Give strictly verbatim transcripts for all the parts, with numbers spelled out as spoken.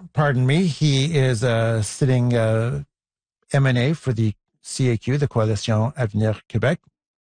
pardon me, he is a sitting uh, M N A for the C A Q, the Coalition Avenir Québec,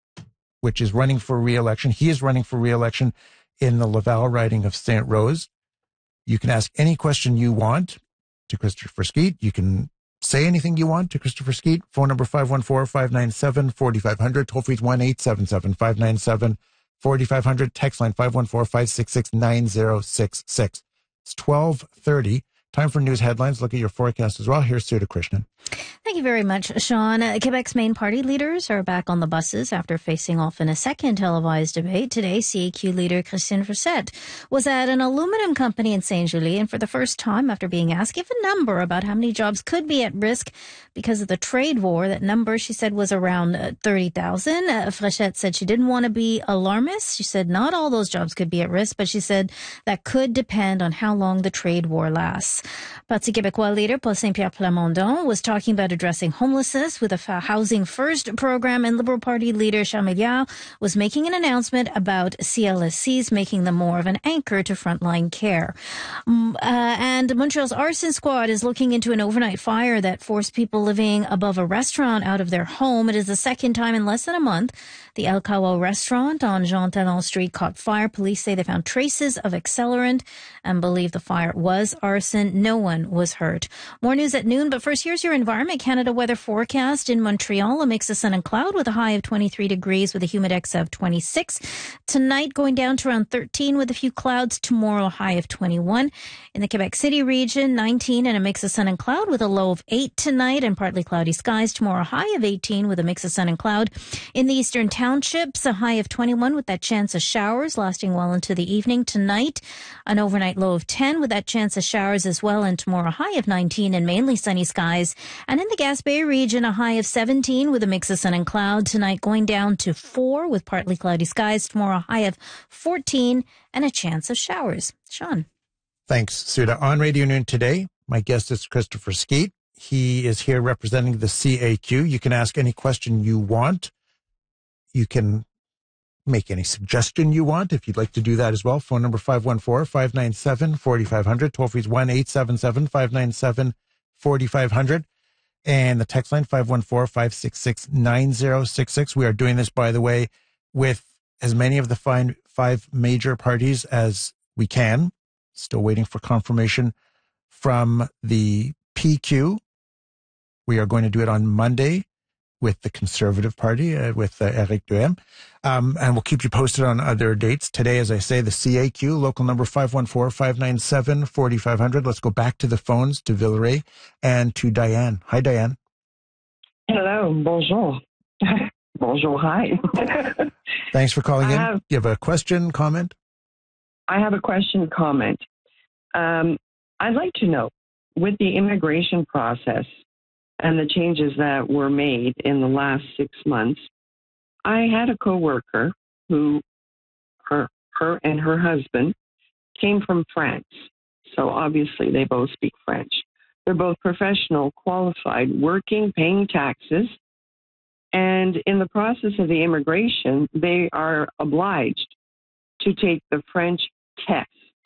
which is running for re-election. He is running for re-election in the Laval riding of Saint Rose. You can ask any question you want to Christopher Skeete. You can say anything you want to Christopher Skeete. Phone number five one four, five nine seven, four five zero zero. Toll free is one eight seven seven, five nine seven, four five zero zero. Text line five one four, five six six, nine zero six six. It's twelve thirty. Time for news headlines. Look at your forecast as well. Here's Sudha Krishnan. Thank you very much, Sean. Uh, Quebec's main party leaders are back on the buses after facing off in a second televised debate. Today, C A Q leader Christine Frechette was at an aluminum company in Saint Julie, and for the first time, after being asked, give a number about how many jobs could be at risk because of the trade war. That number, she said, was around uh, thirty thousand. Uh, Frechette said she didn't want to be alarmist. She said not all those jobs could be at risk, but she said that could depend on how long the trade war lasts. Parti Québécois leader Paul Saint-Pierre Plamondon was talking about addressing homelessness with a Housing First program, and Liberal Party leader Charles Milliard was making an announcement about C L S Cs, making them more of an anchor to frontline care. Um, uh, and Montreal's arson squad is looking into an overnight fire that forced people living above a restaurant out of their home. It is the second time in less than a month the El Kawa restaurant on Jean Talon Street caught fire. Police say they found traces of accelerant and believe the fire was arson. No one was hurt. More news at noon, but first, here's your Environment Canada weather forecast. In Montreal, a mix of sun and cloud with a high of twenty-three degrees with a humidex of twenty-six. Tonight, going down to around thirteen with a few clouds. Tomorrow, a high of twenty-one. In the Quebec City region, nineteen and a mix of sun and cloud with a low of eight tonight and partly cloudy skies. Tomorrow, a high of eighteen with a mix of sun and cloud. In the eastern townships, a high of twenty-one with that chance of showers lasting well into the evening. Tonight, an overnight low of ten with that chance of showers as well, and tomorrow a high of nineteen and mainly sunny skies. And in the Gaspé region, a high of seventeen with a mix of sun and cloud. Tonight going down to four with partly cloudy skies. Tomorrow a high of fourteen and a chance of showers. Sean. Thanks, Sudha. On Radio Noon today, my guest is Christopher Skeete. He is here representing the C A Q. You can ask any question you want. You can make any suggestion you want if you'd like to do that as well. Phone number five one four, five nine seven, four five zero zero. Toll free is one eight seven seven, five nine seven, four five zero zero. And the text line five one four, five six six, nine zero six six. We are doing this, by the way, with as many of the five, five major parties as we can. Still waiting for confirmation from the P Q. We are going to do it on Monday with the Conservative Party, uh, with uh, Éric Duhem. Um, and we'll keep you posted on other dates. Today, as I say, the C A Q, local number five one four, five nine seven, four five zero zero. Let's go back to the phones, to Villeray and to Diane. Hi, Diane. Hello. Bonjour. Bonjour. Hi. Thanks for calling I in. Have, you have a question, comment? I have a question, comment. Um, I'd like to know, with the immigration process and the changes that were made in the last six months, I had a coworker who, her, her and her husband came from France. So obviously they both speak French. They're both professional, qualified, working, paying taxes. And in the process of the immigration, they are obliged to take the French test.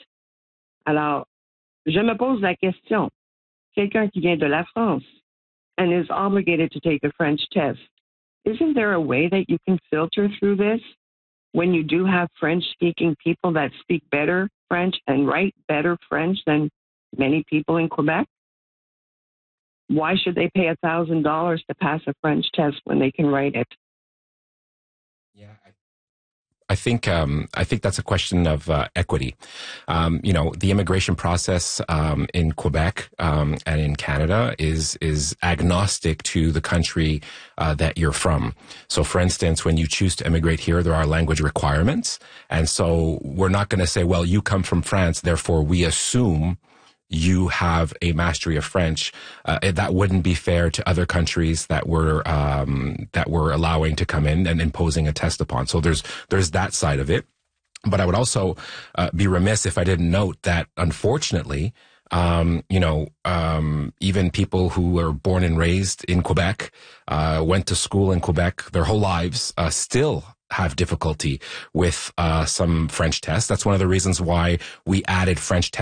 Alors, je me pose la question. Quelqu'un qui vient de la France and is obligated to take a French test, isn't there a way that you can filter through this when you do have French-speaking people that speak better French and write better French than many people in Quebec? Why should they pay one thousand dollars to pass a French test when they can write it? Yeah, I I think um, I think that's a question of uh, equity. Um, you know, the immigration process um, in Quebec um, and in Canada is is agnostic to the country uh, that you're from. So, for instance, when you choose to immigrate here, there are language requirements, and so we're not going to say, "Well, you come from France, therefore we assume you have a mastery of French." Uh, that wouldn't be fair to other countries that were um, that were allowing to come in and imposing a test upon. So there's there's that side of it. But I would also uh, be remiss if I didn't note that, unfortunately, um, you know, um, even people who were born and raised in Quebec, uh, went to school in Quebec their whole lives, uh, still have difficulty with uh, some French tests. That's one of the reasons why we added French tests